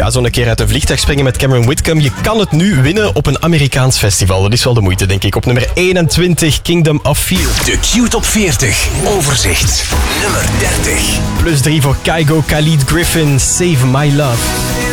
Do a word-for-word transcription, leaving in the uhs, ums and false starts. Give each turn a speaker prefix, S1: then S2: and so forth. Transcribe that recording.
S1: ja, zo'n keer uit een vliegtuig springen met Cameron Whitcomb. Je kan het nu winnen op een Amerikaans festival. Dat is wel de moeite, denk ik. Op nummer eenentwintig, Kingdom of Fear.
S2: De Q-top veertig. Overzicht. Nummer dertig.
S1: Plus drie voor Kygo, Khalid, Griffin, Save My Love.